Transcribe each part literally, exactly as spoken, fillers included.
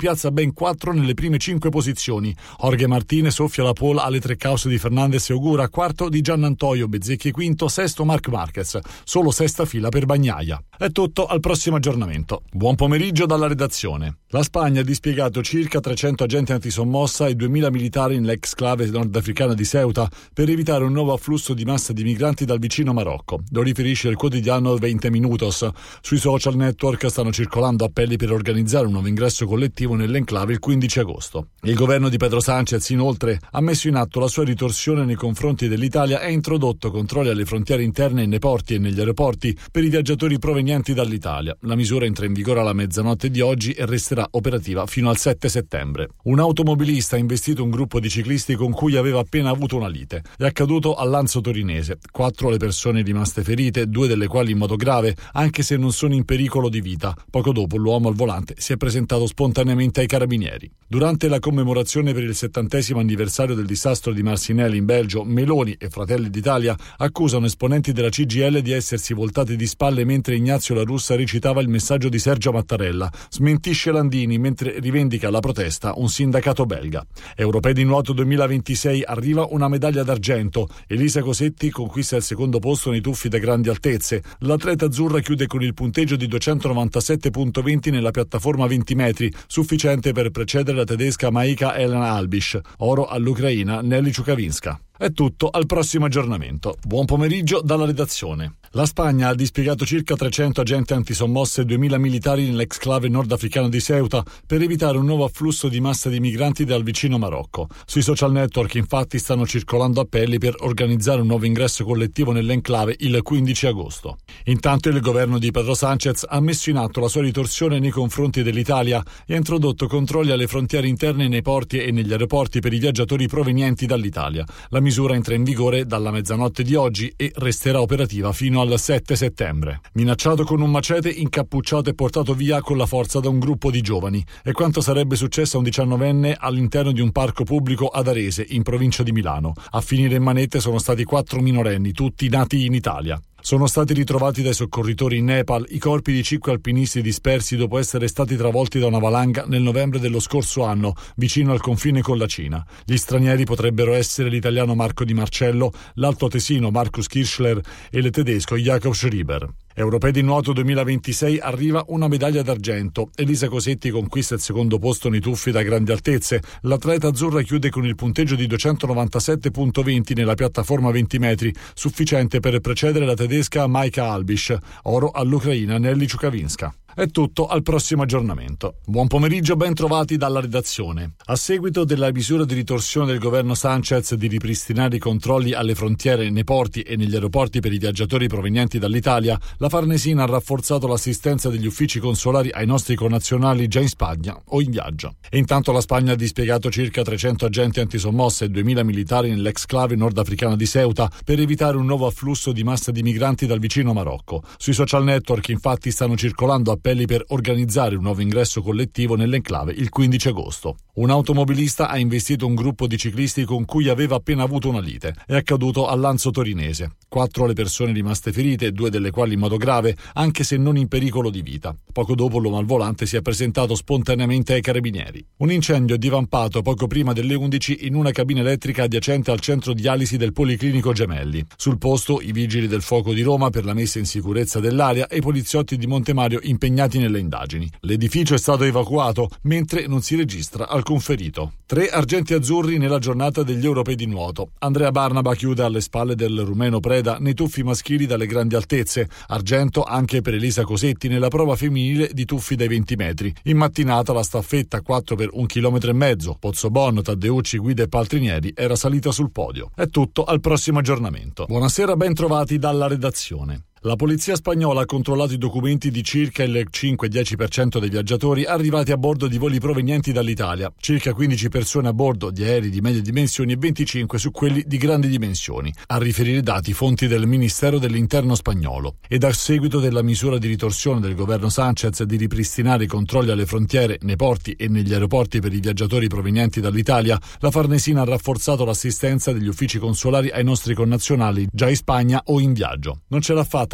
piazza ben quattro nelle prime cinque posizioni. Jorge Martin soffia la pole alle tre cause di Fernandez e Ogura, quarto di Giannantonio, Bezzecchi quinto, sesto Marc Marquez, solo sesta fila per Bagnaia. È tutto, al prossimo aggiornamento. Buon pomeriggio dalla redazione. La Spagna ha dispiegato circa trecento agenti antisommossa e duemila militari nell'exclave nordafricana di Ceuta per evitare un nuovo afflusso di massa di migranti dal vicino Marocco. Lo riferisce il quotidiano venti Minutos. Sui social network stanno circolando appelli per organizzare un nuovo ingresso collettivo nell'enclave il quindici agosto. Il governo di Pedro Sánchez, inoltre, ha messo in atto la sua ritorsione nei confronti dell'Italia e ha introdotto controlli alle frontiere interne nei porti e negli aeroporti per i viaggiatori provenienti dall'Italia. La misura entra in vigore alla mezzanotte di oggi e resterà operativa fino al sette settembre. Un automobilista ha investito un gruppo di ciclisti con cui aveva appena avuto una lite. È accaduto a Lanzo Torinese. Quattro le persone rimaste ferite, due delle quali in modo grave, anche se non sono in pericolo di vita. Poco dopo l'uomo al volante si è presentato spontaneamente ai carabinieri. Durante la commemorazione per il settantesimo anniversario del disastro di Marcinelle in Belgio, Meloni e Fratelli d'Italia accusano esponenti della C G I L di essersi voltati di spalle mentre Ignazio La Russa recitava il messaggio di Sergio Mattarella. Smentisce Landini mentre rivendica la protesta un sindacato belga. Europei di nuoto duemilaventisei arriva una medaglia d'argento. Elisa Cosetti conquista il secondo posto nei tuffi da grandi altezze. L'atleta azzurra chiude con il punteggio di duecentonovantasette virgola venti nella piattaforma venti metri, sufficiente per precedere la tedesca Maika Elena Albisch. Oro all'ucraina Nelly Ciukavinska. È tutto, al prossimo aggiornamento. Buon pomeriggio dalla redazione. La Spagna ha dispiegato circa trecento agenti antisommosse e duemila militari nell'exclave nordafricano di Ceuta per evitare un nuovo afflusso di massa di migranti dal vicino Marocco. Sui social network infatti stanno circolando appelli per organizzare un nuovo ingresso collettivo nell'enclave il quindici agosto. Intanto il governo di Pedro Sánchez ha messo in atto la sua ritorsione nei confronti dell'Italia e ha introdotto controlli alle frontiere interne nei porti e negli aeroporti per i viaggiatori provenienti dall'Italia. La misura entra in vigore dalla mezzanotte di oggi e resterà operativa fino al sette settembre. Minacciato con un macete, incappucciato e portato via con la forza da un gruppo di giovani. È quanto sarebbe successo a un diciannovenne all'interno di un parco pubblico ad Arese, in provincia di Milano. A finire in manette sono stati quattro minorenni, tutti nati in Italia. Sono stati ritrovati dai soccorritori in Nepal i corpi di cinque alpinisti dispersi dopo essere stati travolti da una valanga nel novembre dello scorso anno, vicino al confine con la Cina. Gli stranieri potrebbero essere l'italiano Marco Di Marcello, l'altoatesino Markus Kirchler e il tedesco Jakob Schreiber. Europei di nuoto duemilaventisei arriva una medaglia d'argento. Elisa Cosetti conquista il secondo posto nei tuffi da grandi altezze. L'atleta azzurra chiude con il punteggio di duecentonovantasette virgola venti nella piattaforma venti metri, sufficiente per precedere la tedesca Maika Albisch. Oro all'ucraina Nelly Ciukavinska. È tutto, al prossimo aggiornamento. Buon pomeriggio, ben trovati dalla redazione. A seguito della misura di ritorsione del governo Sánchez di ripristinare i controlli alle frontiere nei porti e negli aeroporti per i viaggiatori provenienti dall'Italia, la Farnesina ha rafforzato l'assistenza degli uffici consolari ai nostri connazionali già in Spagna o in viaggio. E intanto la Spagna ha dispiegato circa trecento agenti antisommosse e duemila militari nell'exclave nordafricana di Ceuta per evitare un nuovo afflusso di massa di migranti dal vicino Marocco. Sui social network infatti stanno circolando appelli per organizzare un nuovo ingresso collettivo nell'enclave il quindici agosto. Un automobilista ha investito un gruppo di ciclisti con cui aveva appena avuto una lite. È accaduto a Lanzo Torinese. Quattro le persone rimaste ferite, due delle quali in modo grave, anche se non in pericolo di vita. Poco dopo l'uomo al volante si è presentato spontaneamente ai carabinieri. Un incendio è divampato poco prima delle undici in una cabina elettrica adiacente al centro dialisi del Policlinico Gemelli. Sul posto i vigili del fuoco di Roma per la messa in sicurezza dell'area e i poliziotti di Montemario impegnati nelle indagini. L'edificio è stato evacuato, mentre non si registra alcun ferito. Tre argenti azzurri nella giornata degli Europei di nuoto. Andrea Barnaba chiude alle spalle del rumeno Preda nei tuffi maschili dalle grandi altezze. Argento anche per Elisa Cosetti nella prova femminile di tuffi dai venti metri. In mattinata la staffetta quattro per un chilometro e mezzo. Pozzobon, Taddeucci, Guida e Paltrinieri era salita sul podio. È tutto, al prossimo aggiornamento. Buonasera, ben trovati dalla redazione. La polizia spagnola ha controllato i documenti di circa il cinque dieci per cento dei viaggiatori arrivati a bordo di voli provenienti dall'Italia, circa quindici persone a bordo di aerei di medie dimensioni e venticinque su quelli di grandi dimensioni, a riferire i dati fonti del Ministero dell'Interno spagnolo. Ed a seguito della misura di ritorsione del governo Sánchez di ripristinare i controlli alle frontiere, nei porti e negli aeroporti per i viaggiatori provenienti dall'Italia, la Farnesina ha rafforzato l'assistenza degli uffici consolari ai nostri connazionali già in Spagna o in viaggio. Non ce l'ha fatta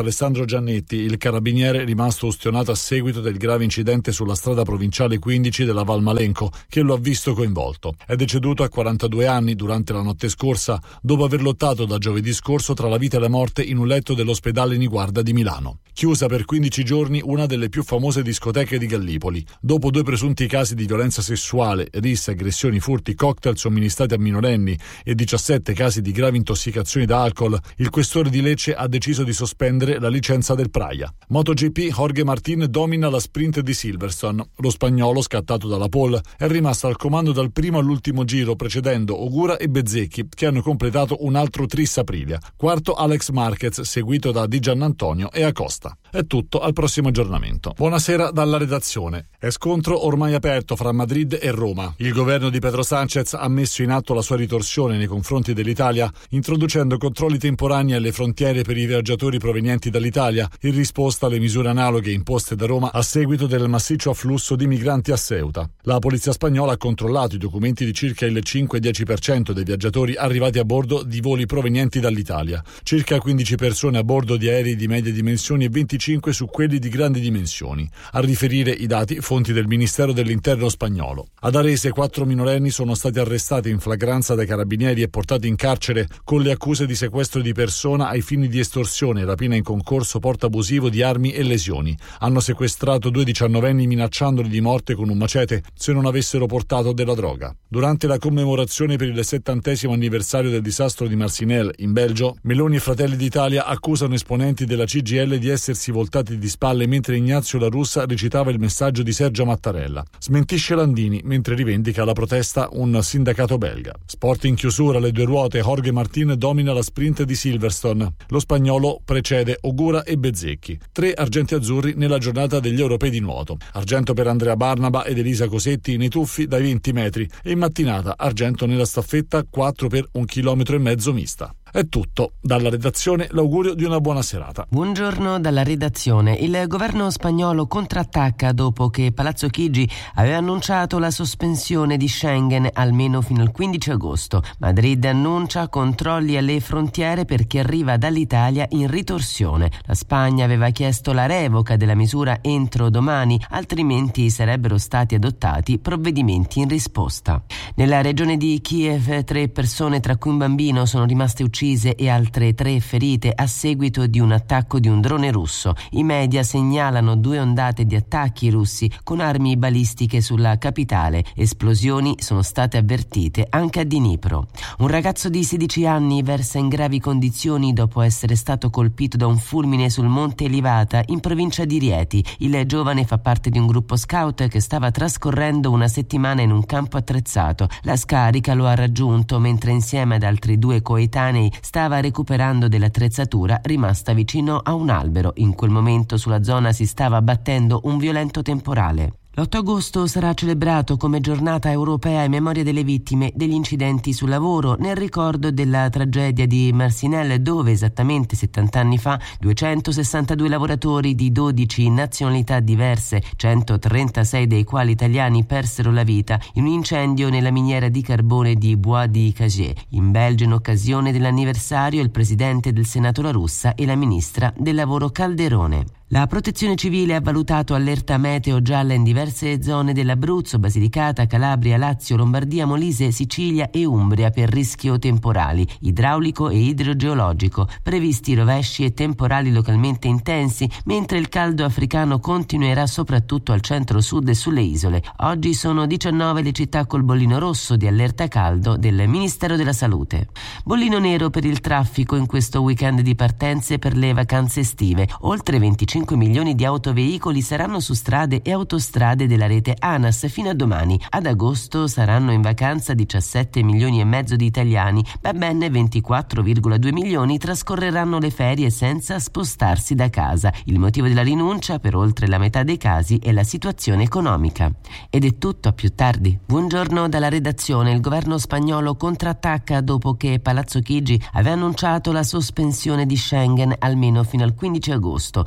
racconta Alessandro Giannetti, il carabiniere rimasto ustionato a seguito del grave incidente sulla strada provinciale quindici della Val Malenco, che lo ha visto coinvolto. È deceduto a quarantadue anni durante la notte scorsa, dopo aver lottato da giovedì scorso tra la vita e la morte in un letto dell'ospedale Niguarda di Milano. Chiusa per quindici giorni una delle più famose discoteche di Gallipoli. Dopo due presunti casi di violenza sessuale, risse, aggressioni, furti, cocktail somministrati a minorenni e diciassette casi di gravi intossicazioni da alcol, il questore di Lecce ha deciso di sospendere la licenza del Praia. MotoGP, Jorge Martín domina la sprint di Silverstone. Lo spagnolo, scattato dalla pole, è rimasto al comando dal primo all'ultimo giro, precedendo Ogura e Bezzecchi, che hanno completato un altro tris Aprilia. Quarto Alex Marquez, seguito da Di Giannantonio e Acosta. È tutto, al prossimo aggiornamento. Buonasera dalla redazione. È scontro ormai aperto fra Madrid e Roma. Il governo di Pedro Sánchez ha messo in atto la sua ritorsione nei confronti dell'Italia, introducendo controlli temporanei alle frontiere per i viaggiatori provenienti dall'Italia, in risposta alle misure analoghe imposte da Roma a seguito del massiccio afflusso di migranti a Ceuta. La polizia spagnola ha controllato i documenti di circa il cinque-dieci per cento dei viaggiatori arrivati a bordo di voli provenienti dall'Italia. Circa quindici persone a bordo di aerei di medie dimensioni e venticinque su quelli di grandi dimensioni. A riferire i dati fonti del Ministero dell'Interno spagnolo. Ad Arese quattro minorenni sono stati arrestati in flagranza dai carabinieri e portati in carcere con le accuse di sequestro di persona ai fini di estorsione, rapina in concorso, porto abusivo di armi e lesioni. Hanno sequestrato due diciannovenni minacciandoli di morte con un macete se non avessero portato della droga. Durante la commemorazione per il settantesimo anniversario del disastro di Marcinelle in Belgio, Meloni e Fratelli d'Italia accusano esponenti della C G I L di essersi voltati di spalle mentre Ignazio La Russa recitava il messaggio di Sergio Mattarella. Smentisce Landini mentre rivendica la protesta un sindacato belga. Sport in chiusura, le due ruote, Jorge Martín domina la sprint di Silverstone. Lo spagnolo precede Ogura e Bezzecchi. Tre argenti azzurri nella giornata degli europei di nuoto. Argento per Andrea Barnaba ed Elisa Cosetti nei tuffi dai venti metri e in mattinata argento nella staffetta quattro per un chilometro e mezzo mista. È tutto. Dalla redazione l'augurio di una buona serata. Buongiorno dalla redazione. Il governo spagnolo contrattacca dopo che Palazzo Chigi aveva annunciato la sospensione di Schengen almeno fino al quindici agosto. Madrid annuncia controlli alle frontiere per chi arriva dall'Italia in ritorsione. La Spagna aveva chiesto la revoca della misura entro domani, altrimenti sarebbero stati adottati provvedimenti in risposta. Nella regione di Kiev tre persone, tra cui un bambino, sono rimaste uccise e altre tre ferite a seguito di un attacco di un drone russo. I media segnalano due ondate di attacchi russi con armi balistiche sulla capitale. Esplosioni sono state avvertite anche a Dnipro. Un ragazzo di sedici anni versa in gravi condizioni dopo essere stato colpito da un fulmine sul monte Livata in provincia di Rieti. Il giovane fa parte di un gruppo scout che stava trascorrendo una settimana in un campo attrezzato. La scarica lo ha raggiunto mentre insieme ad altri due coetanei stava recuperando dell'attrezzatura rimasta vicino a un albero. In quel momento sulla zona si stava abbattendo un violento temporale. L'otto agosto sarà celebrato come giornata europea in memoria delle vittime degli incidenti sul lavoro, nel ricordo della tragedia di Marcinelle, dove esattamente settanta anni fa duecentosessantadue lavoratori di dodici nazionalità diverse, centotrentasei dei quali italiani, persero la vita in un incendio nella miniera di carbone di Bois di Cagé. In Belgio, in occasione dell'anniversario, il presidente del Senato La Russa e la ministra del lavoro Calderone. La Protezione Civile ha valutato allerta meteo gialla in diverse zone dell'Abruzzo, Basilicata, Calabria, Lazio, Lombardia, Molise, Sicilia e Umbria per rischio temporali, idraulico e idrogeologico, previsti rovesci e temporali localmente intensi, mentre il caldo africano continuerà soprattutto al centro-sud e sulle isole. Oggi sono diciannove le città col bollino rosso di allerta caldo del Ministero della Salute. Bollino nero per il traffico in questo weekend di partenze per le vacanze estive. Oltre venticinque milioni di autoveicoli saranno su strade e autostrade della rete ANAS fino a domani. Ad agosto saranno in vacanza diciassette milioni e mezzo di italiani, ma ben ventiquattro virgola due milioni trascorreranno le ferie senza spostarsi da casa. Il motivo della rinuncia, per oltre la metà dei casi, è la situazione economica. Ed è tutto, a più tardi. Buongiorno dalla redazione. Il governo spagnolo contrattacca dopo che Palazzo Chigi aveva annunciato la sospensione di Schengen almeno fino al quindici agosto. Madrid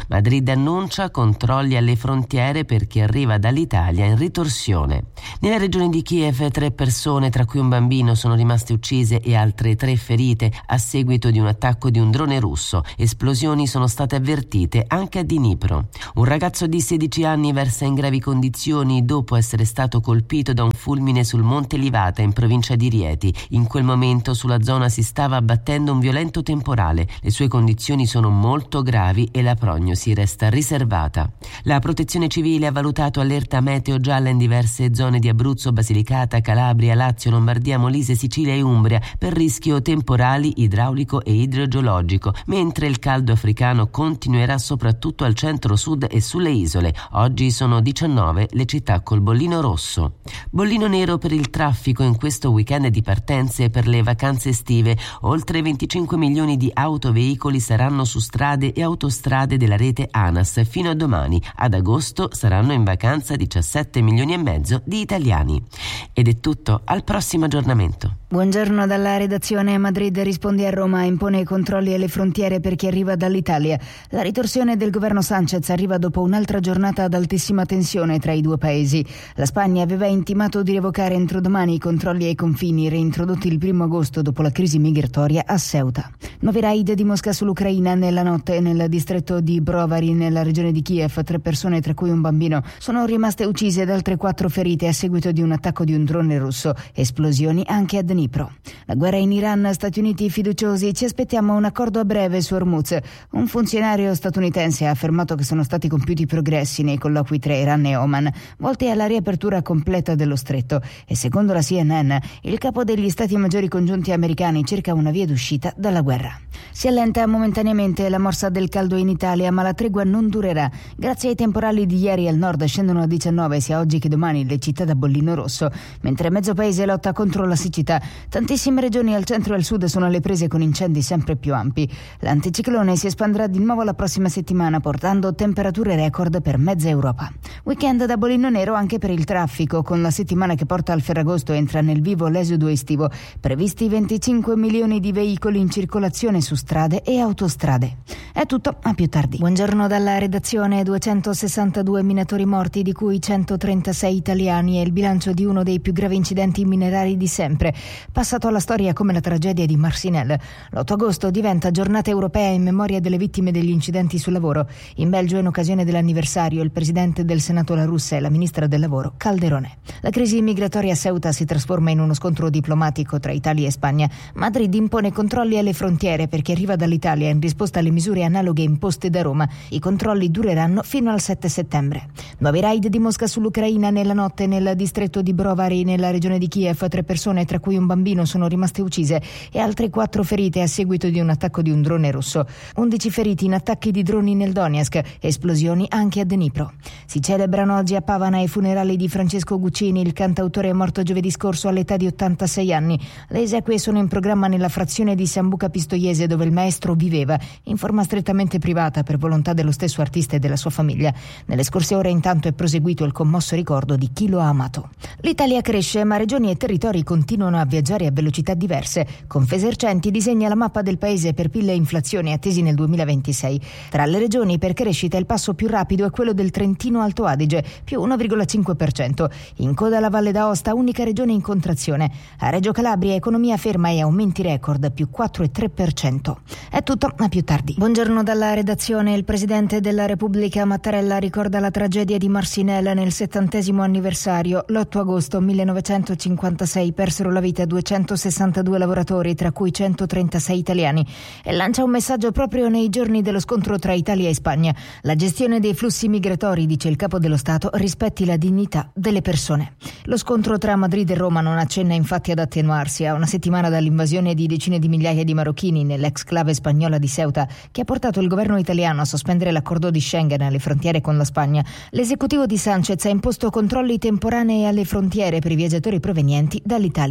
Madrid annuncia controlli alle frontiere per chi arriva dall'Italia in ritorsione. Nella regione di Kiev tre persone, tra cui un bambino, sono rimaste uccise e altre tre ferite a seguito di un attacco di un drone russo. Esplosioni sono state avvertite anche a Dnipro. Un ragazzo di sedici anni versa in gravi condizioni dopo essere stato colpito da un fulmine sul Monte Livata in provincia di Rieti. In quel momento sulla zona si stava abbattendo un violento temporale. Le sue condizioni sono molto gravi e la prognosi resta riservata. La Protezione Civile ha valutato allerta meteo gialla in diverse zone di Abruzzo, Basilicata, Calabria, Lazio, Lombardia, Molise, Sicilia e Umbria per rischio temporali, idraulico e idrogeologico, mentre il caldo africano continuerà soprattutto al centro-sud e sulle isole. Oggi sono diciannove le città col bollino rosso. Bollino nero per il traffico in questo weekend di partenze per le vacanze estive. Oltre venticinque milioni di autoveicoli saranno su strade e autostrade della rete ANAS fino a domani. Ad agosto saranno in vacanza diciassette milioni e mezzo di italiani. Ed è tutto, al prossimo aggiornamento. Buongiorno dalla redazione. Madrid risponde a Roma, impone i controlli alle frontiere per chi arriva dall'Italia. La ritorsione del governo Sánchez arriva dopo un'altra giornata ad altissima tensione tra i due paesi. La Spagna aveva intimato di revocare entro domani i controlli ai confini reintrodotti il primo agosto dopo la crisi migratoria a Ceuta. Nuovi raid di Mosca sull'Ucraina nella notte nel distretto di Brovary nella regione di Kiev. Tre persone, tra cui un bambino, sono rimaste uccise ed altre quattro ferite a seguito di un attacco di un drone russo. Esplosioni anche a Dnipro. La guerra in Iran, Stati Uniti fiduciosi, ci aspettiamo un accordo a breve su Hormuz. Un funzionario statunitense ha affermato che sono stati compiuti progressi nei colloqui tra Iran e Oman, volti alla riapertura completa dello stretto, e secondo la C N N il capo degli Stati Maggiori Congiunti americani cerca una via d'uscita dalla guerra. Si allenta momentaneamente la morsa del caldo in Italia, ma la tregua non durerà. Grazie ai temporali di ieri al nord scendono a diciannove sia oggi che domani le città da bollino rosso, mentre mezzo paese lotta contro la siccità. Tantissime regioni al centro e al sud sono alle prese con incendi sempre più ampi. L'anticiclone si espanderà di nuovo la prossima settimana, portando temperature record per mezza Europa. Weekend da bollino nero anche per il traffico, con la settimana che porta al Ferragosto entra nel vivo l'esodo estivo. Previsti venticinque milioni di veicoli in circolazione su strade e autostrade. È tutto, a più tardi. Buongiorno dalla redazione. duecentosessantadue minatori morti, di cui centotrentasei italiani, è il bilancio di uno dei più gravi incidenti minerari di sempre, passato alla storia come la tragedia di Marcinelle. L'otto agosto diventa giornata europea in memoria delle vittime degli incidenti sul lavoro. In Belgio, in occasione dell'anniversario, il presidente del Senato La Russa e la ministra del lavoro Calderone. La crisi migratoria a Ceuta si trasforma in uno scontro diplomatico tra Italia e Spagna. Madrid impone controlli alle frontiere per chi arriva dall'Italia in risposta alle misure analoghe imposte da Roma. I controlli dureranno fino al sette settembre. Nuovi raid di Mosca sull'Ucraina nella notte nel distretto di Brovary nella regione di Kiev. Tre persone, tra cui un bambino, sono rimaste uccise e altre quattro ferite a seguito di un attacco di un drone russo. undici feriti in attacchi di droni nel Donetsk, esplosioni anche a Dnipro. Si celebrano oggi a Pavana i funerali di Francesco Guccini, il cantautore morto giovedì scorso all'età di ottantasei anni. Le esequie sono in programma nella frazione di Sambuca Pistoiese, dove il maestro viveva in forma strettamente privata per volontà dello stesso artista e della sua famiglia. Nelle scorse ore intanto è proseguito il commosso ricordo di chi lo ha amato. L'Italia cresce, ma regioni e territori continuano a viaggiare a velocità diverse. Confesercenti disegna la mappa del paese per P I L e inflazione attesi nel duemilaventisei. Tra le regioni per crescita il passo più rapido è quello del Trentino Alto Adige, più uno virgola cinque per cento. In coda la Valle d'Aosta, unica regione in contrazione. A Reggio Calabria economia ferma e aumenti record, più quattro virgola tre per cento. È tutto, a più tardi. Buongiorno dalla redazione. Il presidente della Repubblica Mattarella ricorda la tragedia di Marcinelle nel settantesimo anniversario. L'otto agosto millenovecentocinquantasei persero la vita duecentosessantadue lavoratori, tra cui centotrentasei italiani, e lancia un messaggio proprio nei giorni dello scontro tra Italia e Spagna. La gestione dei flussi migratori, dice il capo dello Stato, rispetti la dignità delle persone. Lo scontro tra Madrid e Roma non accenna infatti ad attenuarsi a una settimana dall'invasione di decine di migliaia di marocchini nell'exclave spagnola di Ceuta, che ha portato il governo italiano a sospendere l'accordo di Schengen alle frontiere con la Spagna. L'esecutivo di Sánchez ha imposto controlli temporanei alle frontiere per i viaggiatori provenienti dall'Italia.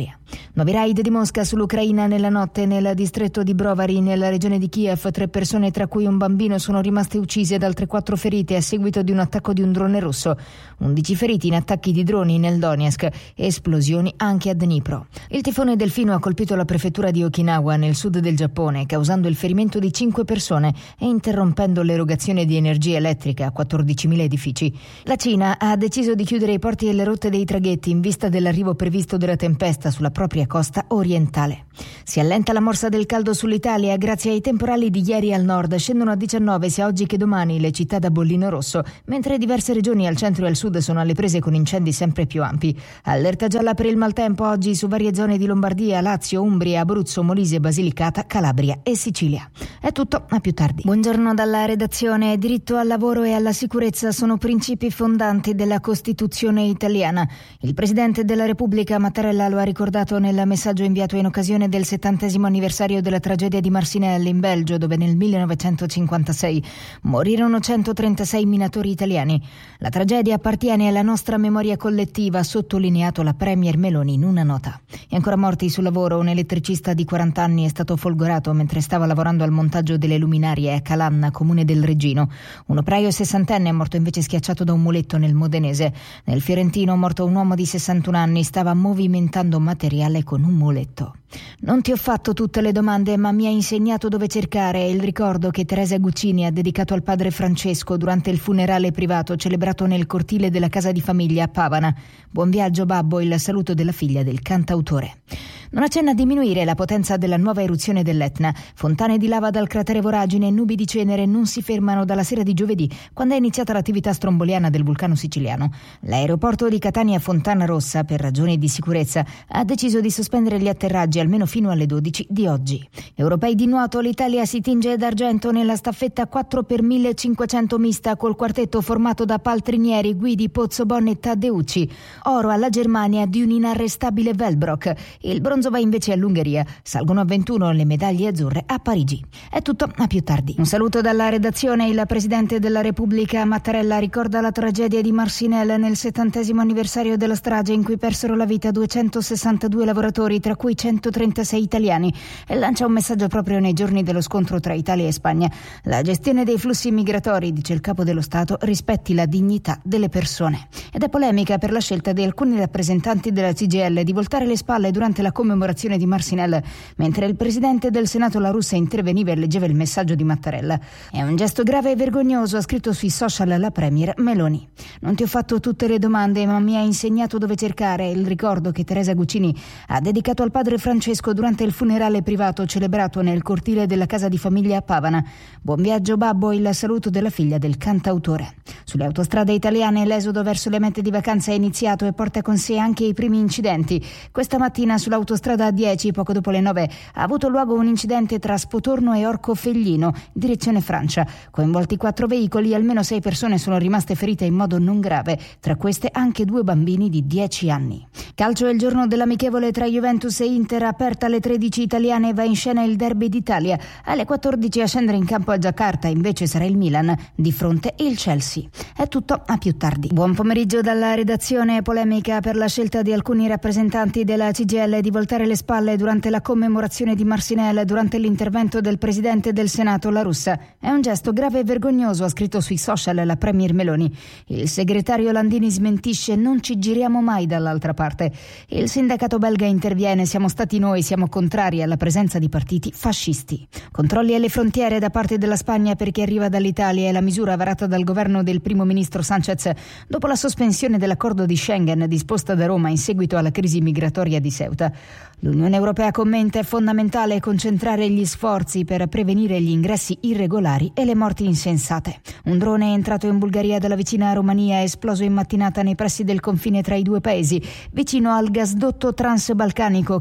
Nuovi raid di Mosca sull'Ucraina nella notte nel distretto di Brovary, nella regione di Kiev. Tre persone, tra cui un bambino, sono rimaste uccise ed altre quattro ferite a seguito di un attacco di un drone russo. undici feriti in attacchi di droni nel Donetsk. Esplosioni anche a Dnipro. Il tifone Delfino ha colpito la prefettura di Okinawa nel sud del Giappone, causando il ferimento di cinque persone e interrompendo l'erogazione di energia elettrica a quattordicimila edifici. La Cina ha deciso di chiudere i porti e le rotte dei traghetti in vista dell'arrivo previsto della tempesta sulla propria costa orientale. Si allenta la morsa del caldo sull'Italia grazie ai temporali di ieri al nord. Scendono a diciannove sia oggi che domani le città da bollino rosso, mentre diverse regioni al centro e al sud sono alle prese con incendi sempre più ampi. Allerta gialla per il maltempo oggi su varie zone di Lombardia, Lazio, Umbria, Abruzzo, Molise, Basilicata, Calabria e Sicilia. È tutto, a più tardi. Buongiorno dalla redazione. Diritto al lavoro e alla sicurezza sono principi fondanti della Costituzione italiana. Il Presidente della Repubblica Mattarella lo ha ricordato nel messaggio inviato in occasione del settantesimo anniversario della tragedia di Marcinelle in Belgio, dove nel millenovecentocinquantasei morirono centotrentasei minatori italiani. La tragedia appartiene alla nostra memoria collettiva, ha sottolineato la Premier Meloni in una nota. E ancora morti sul lavoro. Un elettricista di quaranta anni è stato folgorato mentre stava lavorando al montaggio delle luminarie a Calanna, comune del Reggino. Un operaio sessantenne è morto invece schiacciato da un muletto nel Modenese. Nel Fiorentino, morto un uomo di sessantuno anni, stava movimentando materiale con un muletto. Non ti ho fatto tutte le domande, ma mi hai insegnato dove cercare. È il ricordo che Teresa Guccini ha dedicato al padre Francesco durante il funerale privato celebrato nel cortile della casa di famiglia a Pavana. Buon viaggio babbo, il saluto della figlia del cantautore. Non accenna a diminuire la potenza della nuova eruzione dell'Etna. Fontane di lava dal cratere Voragine e nubi di cenere non si fermano dalla sera di giovedì, quando è iniziata l'attività stromboliana del vulcano siciliano. L'aeroporto di Catania Fontana Rossa, per ragioni di sicurezza, ha deciso di sospendere gli atterraggi almeno fino alle dodici di oggi. Europei di nuoto, l'Italia si tinge d'argento nella staffetta quattro per millecinquecento mista col quartetto formato da Paltrinieri, Guidi, Pozzobon e Taddeucci. Oro alla Germania di un inarrestabile Velbrock. Il bronzo va invece all'Ungheria. Salgono a ventuno le medaglie azzurre a Parigi. È tutto, a più tardi. Un saluto dalla redazione. Il Presidente della Repubblica Mattarella ricorda la tragedia di Marcinelle nel settantesimo anniversario della strage in cui persero la vita duecentosessantadue lavoratori, tra cui centotrentasei italiani, e lancia un messaggio proprio nei giorni dello scontro tra Italia e Spagna. La gestione dei flussi migratori, dice il Capo dello Stato, rispetti la dignità delle persone. Ed è polemica per la scelta di alcuni rappresentanti della C G I L di voltare le spalle durante la commemorazione di Marcinelle, mentre il Presidente del Senato La Russa interveniva e leggeva il messaggio di Mattarella. È un gesto grave e vergognoso, ha scritto sui social la Premier Meloni. Non ti ho fatto tutte le domande, ma mi hai insegnato dove cercare. Il ricordo che Teresa Guccini ha dedicato al padre Francesco durante il funerale privato celebrato nel cortile della casa di famiglia a Pavana. Buon viaggio babbo, il saluto della figlia del cantautore. Sulle autostrade italiane l'esodo verso le mete di vacanza è iniziato e porta con sé anche i primi incidenti. Questa mattina sull'autostrada A dieci, poco dopo le nove, ha avuto luogo un incidente tra Spotorno e Orcofelglino, direzione Francia. Coinvolti quattro veicoli, almeno sei persone sono rimaste ferite in modo non grave, tra queste anche due bambini di dieci anni. Calcio è il giorno dell'amichevole tra Juventus e Inter, aperta alle tredici italiane, va in scena il derby d'Italia. Alle quattordici a scendere in campo a Giacarta invece sarà il Milan, di fronte il Chelsea. È tutto, a più tardi. Buon pomeriggio dalla redazione. Polemica per la scelta di alcuni rappresentanti della C G I L di voltare le spalle durante la commemorazione di Marcinelle durante l'intervento del Presidente del Senato La Russa. È un gesto grave e vergognoso, ha scritto sui social la Premier Meloni. Il segretario Landini smentisce: non ci giriamo mai dall'altra parte. Il sindacato belga interviene: siamo stati noi, siamo contrari alla presenza di partiti fascisti. Controlli alle frontiere da parte della Spagna per chi arriva dall'Italia è la misura varata dal governo del primo ministro Sánchez dopo la sospensione dell'accordo di Schengen disposta da Roma in seguito alla crisi migratoria di Ceuta. L'Unione Europea commenta: è fondamentale concentrare gli sforzi per prevenire gli ingressi irregolari e le morti insensate. Un drone è entrato in Bulgaria dalla vicina Romania, è esploso in mattinata nei pressi del confine tra i due paesi, vicino al gasdotto transbalcanico che collega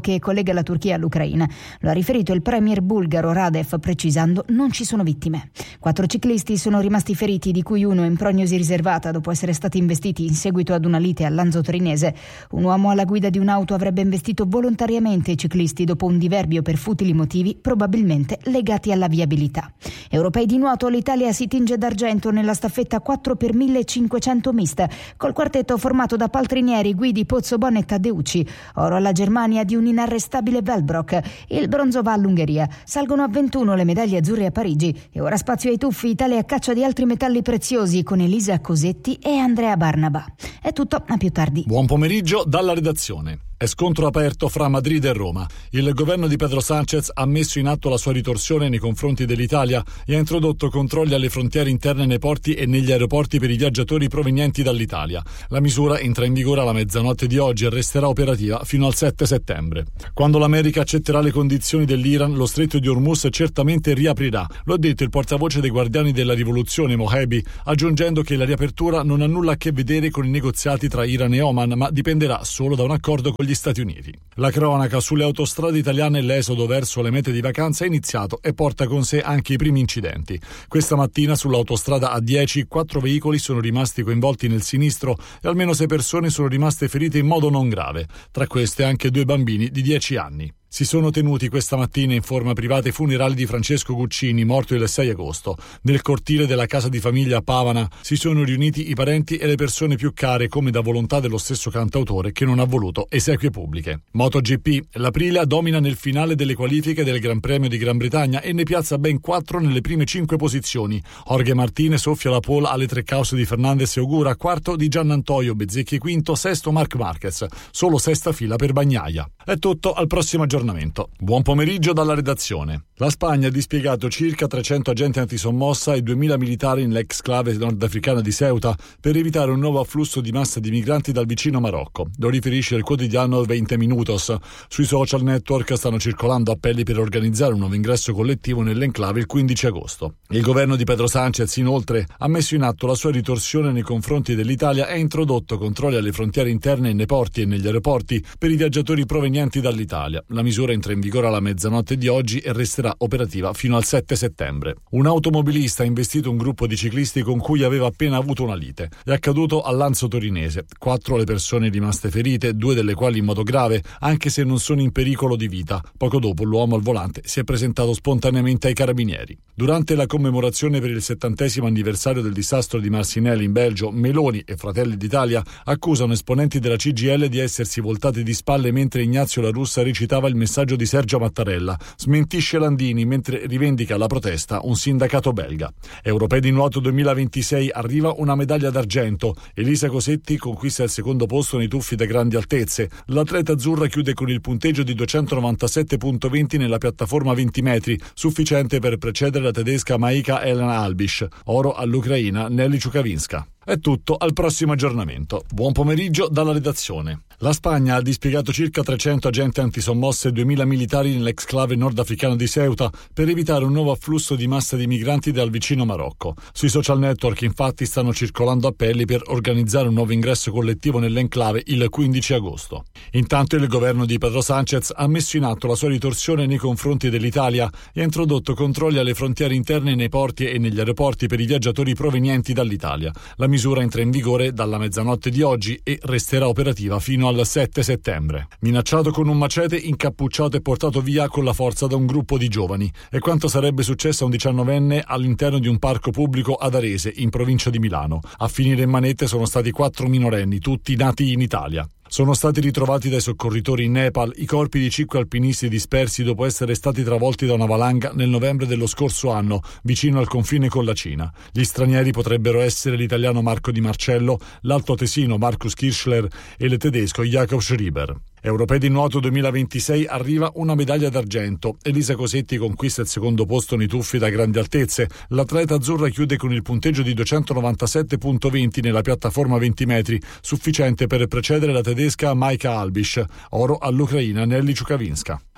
lega la Turchia all'Ucraina. Lo ha riferito il premier bulgaro Radev, precisando: non ci sono vittime. Quattro ciclisti sono rimasti feriti, di cui uno in prognosi riservata dopo essere stati investiti in seguito ad una lite al Lanzo torinese. Un uomo alla guida di un'auto avrebbe investito volontariamente i ciclisti dopo un diverbio per futili motivi, probabilmente legati alla viabilità. Europei di nuoto, l'Italia si tinge d'argento nella staffetta quattro per millecinquecento mista, col quartetto formato da Paltrinieri, Guidi, Pozzo, Bonnet e Deucci. Oro alla Germania di un inarrestabile Velbrock. Il bronzo va all'Ungheria. Salgono a ventuno le medaglie azzurre a Parigi. E ora spazio ai tuffi, Italia a caccia di altri metalli preziosi con Elisa Cosetti e Andrea Barnaba. È tutto, a più tardi. Buon pomeriggio dalla redazione. È scontro aperto fra Madrid e Roma. Il governo di Pedro Sánchez ha messo in atto la sua ritorsione nei confronti dell'Italia e ha introdotto controlli alle frontiere interne nei porti e negli aeroporti per i viaggiatori provenienti dall'Italia. La misura entra in vigore alla mezzanotte di oggi e resterà operativa fino al sette settembre. Quando l'America accetterà le condizioni dell'Iran, lo stretto di Hormuz certamente riaprirà. Lo ha detto il portavoce dei Guardiani della Rivoluzione, Mohebi, aggiungendo che la riapertura non ha nulla a che vedere con i negoziati tra Iran e Oman, ma dipenderà solo da un accordo con gli Stati Uniti. La cronaca sulle autostrade italiane, l'esodo verso le mete di vacanza è iniziato e porta con sé anche i primi incidenti. Questa mattina sull'autostrada A dieci quattro veicoli sono rimasti coinvolti nel sinistro e almeno sei persone sono rimaste ferite in modo non grave, tra queste anche due bambini di dieci anni. Si sono tenuti questa mattina in forma privata i funerali di Francesco Guccini, morto il sei agosto. Nel cortile della casa di famiglia a Pavana si sono riuniti i parenti e le persone più care, come da volontà dello stesso cantautore che non ha voluto esequie pubbliche. MotoGP, l'Aprilia domina nel finale delle qualifiche del Gran Premio di Gran Bretagna e ne piazza ben quattro nelle prime cinque posizioni. Jorge Martínez soffia la pole alle tre cause di Fernández e Ogura, quarto di Giannantonio, Bezzecchi quinto, sesto Marc Marquez, solo sesta fila per Bagnaia. È tutto, al prossimo aggiornamento. Buon pomeriggio dalla redazione. La Spagna ha dispiegato circa trecento agenti antisommossa e duemila militari nell'exclave nordafricana di Ceuta per evitare un nuovo afflusso di massa di migranti dal vicino Marocco. Lo riferisce il quotidiano venti Minutos. Sui social network stanno circolando appelli per organizzare un nuovo ingresso collettivo nell'enclave il quindici agosto. Il governo di Pedro Sánchez, inoltre, ha messo in atto la sua ritorsione nei confronti dell'Italia e ha introdotto controlli alle frontiere interne nei porti e negli aeroporti per i viaggiatori provenienti dall'Italia. La misura entra in vigore alla mezzanotte di oggi e resterà operativa fino al sette settembre. Un automobilista ha investito un gruppo di ciclisti con cui aveva appena avuto una lite. È accaduto al Lanzo torinese. Quattro le persone rimaste ferite, due delle quali in modo grave, anche se non sono in pericolo di vita. Poco dopo l'uomo al volante si è presentato spontaneamente ai carabinieri. Durante la commemorazione per il settantesimo anniversario del disastro di Marcinelle in Belgio, Meloni e Fratelli d'Italia accusano esponenti della C G I L di essersi voltati di spalle mentre Ignazio La Russa recitava il messaggio di Sergio Mattarella. Smentisce Landini mentre rivendica la protesta un sindacato belga. Europei di nuoto duemilaventisei, arriva una medaglia d'argento. Elisa Cosetti conquista il secondo posto nei tuffi da grandi altezze. L'atleta azzurra chiude con il punteggio di duecentonovantasette virgola venti nella piattaforma venti metri, sufficiente per precedere la tedesca Maika Elena Albisch. Oro all'Ucraina Nelly Ciukavinska. È tutto, al prossimo aggiornamento. Buon pomeriggio dalla redazione. La Spagna ha dispiegato circa trecento agenti antisommosse e duemila militari nell'exclave nordafricano di Ceuta per evitare un nuovo afflusso di massa di migranti dal vicino Marocco. Sui social network infatti stanno circolando appelli per organizzare un nuovo ingresso collettivo nell'enclave il quindici agosto. Intanto il governo di Pedro Sánchez ha messo in atto la sua ritorsione nei confronti dell'Italia e ha introdotto controlli alle frontiere interne nei porti e negli aeroporti per i viaggiatori provenienti dall'Italia. La misura entra in vigore dalla mezzanotte di oggi e resterà operativa fino al sette settembre. Minacciato con un macete, incappucciato e portato via con la forza da un gruppo di giovani. È quanto sarebbe successo a un diciannovenne all'interno di un parco pubblico ad Arese, in provincia di Milano. A finire in manette sono stati quattro minorenni, tutti nati in Italia. Sono stati ritrovati dai soccorritori in Nepal i corpi di cinque alpinisti dispersi dopo essere stati travolti da una valanga nel novembre dello scorso anno, vicino al confine con la Cina. Gli stranieri potrebbero essere l'italiano Marco Di Marcello, l'altoatesino Markus Kirchler e il tedesco Jakob Schreiber. Europei di nuoto duemilaventisei, arriva una medaglia d'argento. Elisa Cosetti conquista il secondo posto nei tuffi da grandi altezze. L'atleta azzurra chiude con il punteggio di duecentonovantasette virgola venti nella piattaforma venti metri, sufficiente per precedere la tedesca Maika Albisch. Oro all'Ucraina Nelly Ciukavinska.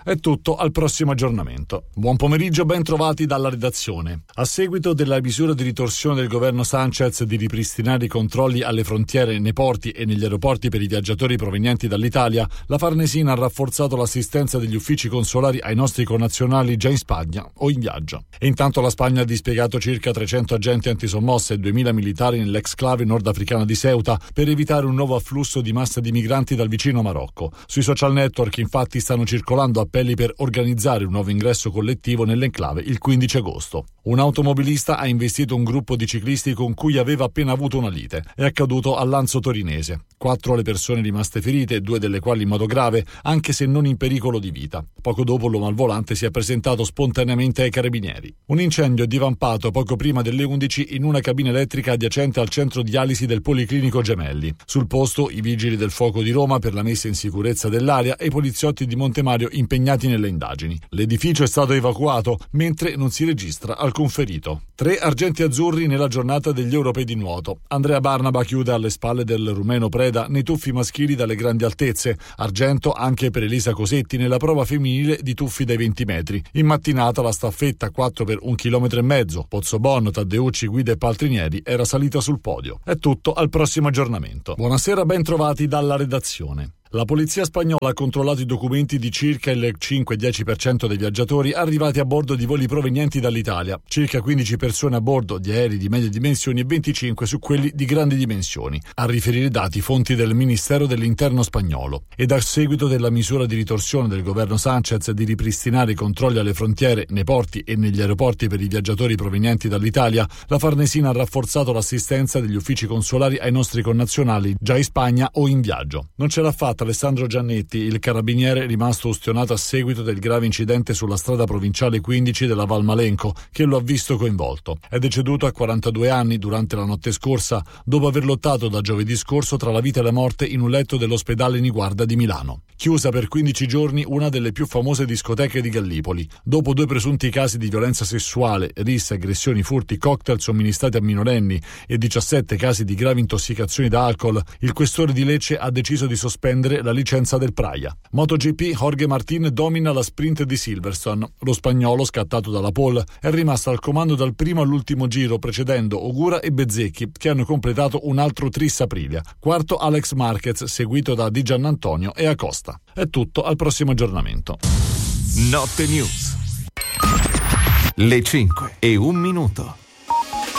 È tutto, al prossimo aggiornamento. Buon pomeriggio, ben trovati dalla redazione. A seguito della misura di ritorsione del governo Sanchez di ripristinare i controlli alle frontiere nei porti e negli aeroporti per i viaggiatori provenienti dall'Italia, la Farnesina ha rafforzato l'assistenza degli uffici consolari ai nostri connazionali già in Spagna o in viaggio. E intanto la Spagna ha dispiegato circa trecento agenti antisommosse e duemila militari nell'exclave nordafricana di Ceuta per evitare un nuovo afflusso di massa di migranti dal vicino Marocco. Sui social network infatti stanno circolando appelli per organizzare un nuovo ingresso collettivo nell'enclave il quindici agosto. Un automobilista ha investito un gruppo di ciclisti con cui aveva appena avuto una lite. È accaduto a Lanzo Torinese. Quattro le persone rimaste ferite, due delle quali in modo grave, anche se non in pericolo di vita. Poco dopo l'uomo al volante si è presentato spontaneamente ai carabinieri. Un incendio è divampato poco prima delle undici in una cabina elettrica adiacente al centro dialisi del Policlinico Gemelli. Sul posto i vigili del fuoco di Roma per la messa in sicurezza dell'area e i poliziotti di Montemario impegnati nelle indagini. L'edificio è stato evacuato, mentre non si registra alcun ferito. Tre argenti azzurri nella giornata degli europei di nuoto. Andrea Barnaba chiude alle spalle del rumeno Preda nei tuffi maschili dalle grandi altezze. Argento anche per Elisa Cosetti nella prova femminile di tuffi dai venti metri. In mattinata la staffetta quattro per un chilometro e mezzo. Pozzobon, Taddeucci, Guida e Paltrinieri era salita sul podio. È tutto, al prossimo aggiornamento. Buonasera, ben trovati dalla redazione. La polizia spagnola ha controllato i documenti di circa il cinque dieci per cento dei viaggiatori arrivati a bordo di voli provenienti dall'Italia, circa quindici persone a bordo di aerei di medie dimensioni e venticinque su quelli di grandi dimensioni, a riferire dati fonti del Ministero dell'Interno spagnolo. Ed a seguito della misura di ritorsione del governo Sanchez di ripristinare i controlli alle frontiere, nei porti e negli aeroporti per i viaggiatori provenienti dall'Italia, la Farnesina ha rafforzato l'assistenza degli uffici consolari ai nostri connazionali già in Spagna o in viaggio. Non ce l'ha fatta Alessandro Giannetti, il carabiniere rimasto ustionato a seguito del grave incidente sulla strada provinciale quindici della Valmalenco, che lo ha visto coinvolto. È deceduto a quarantadue anni durante la notte scorsa, dopo aver lottato da giovedì scorso tra la vita e la morte in un letto dell'ospedale Niguarda di Milano. Chiusa per quindici giorni una delle più famose discoteche di Gallipoli. Dopo due presunti casi di violenza sessuale, risse, aggressioni, furti, cocktail somministrati a minorenni e diciassette casi di gravi intossicazioni da alcol, il questore di Lecce ha deciso di sospendere la licenza del Praia. MotoGP, Jorge Martin domina la sprint di Silverstone. Lo spagnolo, scattato dalla pole, è rimasto al comando dal primo all'ultimo giro, precedendo Ogura e Bezzecchi, che hanno completato un altro Tris Aprilia. Quarto Alex Marquez, seguito da Di Giannantonio e Acosta. È tutto, al prossimo aggiornamento. Notte News. Le cinque e un minuto.